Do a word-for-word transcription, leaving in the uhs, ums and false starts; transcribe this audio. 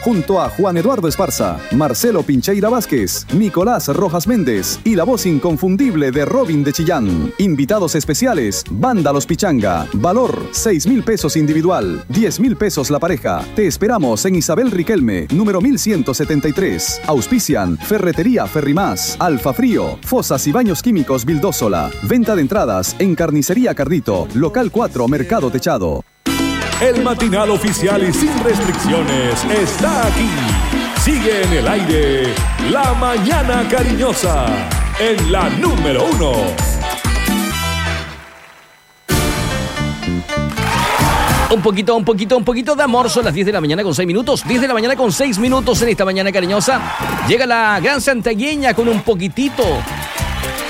junto a Juan Eduardo Esparza, Marcelo Pincheira Vázquez, Nicolás Rojas Méndez y la voz inconfundible de Robin de Chillán. Invitados especiales, Banda Los Pichanga. Valor, seis mil pesos individual, diez mil pesos la pareja. Te esperamos en Isabel Riquelme, número mil ciento setenta y tres. Auspician Ferretería Ferrimás, Alfa Frío, Fosas y Baños Químicos Vildósola. Venta de entradas en Carnicería Cardito, local cuatro, Mercado Techado. El matinal oficial y sin restricciones está aquí. Sigue en el aire La Mañana Cariñosa en la número uno. Un poquito, un poquito, un poquito de amor. Son las diez de la mañana con seis minutos. diez de la mañana con seis minutos en esta mañana cariñosa. Llega la gran santiagueña con un poquitito